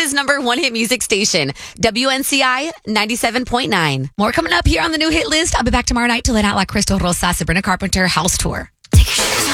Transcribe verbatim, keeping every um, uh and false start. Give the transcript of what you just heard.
Texas number one hit music station, W N C I ninety-seven point nine. More coming up here on the new hit list. I'll be back tomorrow night to let out La Crystal Rosa, Sabrina Carpenter house tour.